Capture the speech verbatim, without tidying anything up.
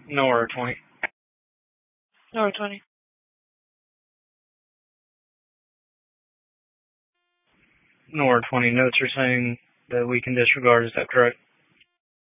No R twenty. No R twenty. No R twenty. Notes are saying that we can disregard. Is that correct?